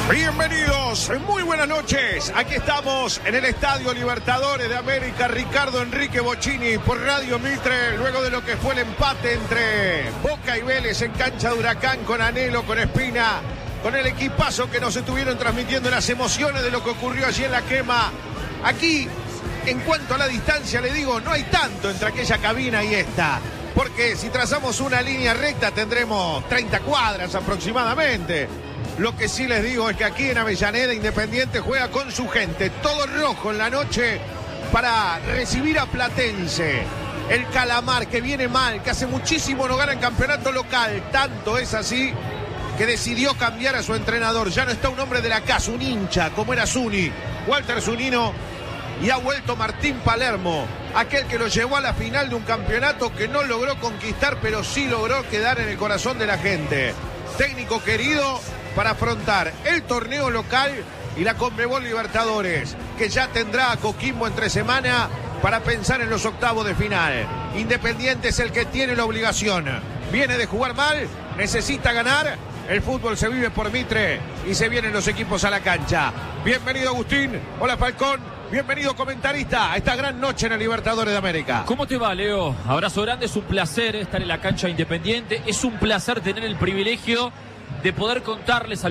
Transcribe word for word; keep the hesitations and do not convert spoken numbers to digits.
Bienvenidos, muy buenas noches. Aquí estamos en el Estadio Libertadores de América. Ricardo Enrique Bocchini por Radio Mitre, luego de lo que fue el empate entre Boca y Vélez en cancha de Huracán, con Anhelo, con Espina, con el equipazo que nos estuvieron transmitiendo las emociones de lo que ocurrió allí en la quema. Aquí, en cuanto a la distancia, le digo, no hay tanto entre aquella cabina y esta, porque si trazamos una línea recta tendremos treinta cuadras aproximadamente. Lo que sí les digo es que aquí en Avellaneda Independiente juega con su gente, todo rojo en la noche, para recibir a Platense. El Calamar, que viene mal, que hace muchísimo no gana en campeonato local. Tanto es así que decidió cambiar a su entrenador. Ya no está un hombre de la casa, un hincha, como era Zuni, Walter Zunino, y ha vuelto Martín Palermo, aquel que lo llevó a la final de un campeonato que no logró conquistar, pero sí logró quedar en el corazón de la gente. Técnico querido para afrontar el torneo local y la Conmebol Libertadores, que ya tendrá a Coquimbo entre semana para pensar en los octavos de final. Independiente es el que tiene la obligación. Viene de jugar mal, necesita ganar. El fútbol se vive por Mitre y se vienen los equipos a la cancha. Bienvenido, Agustín. Hola, Falcón. Bienvenido, comentarista, a esta gran noche en el Libertadores de América. ¿Cómo te va, Leo? Abrazo grande, es un placer estar en la cancha Independiente. Es un placer tener el privilegio de poder contarles a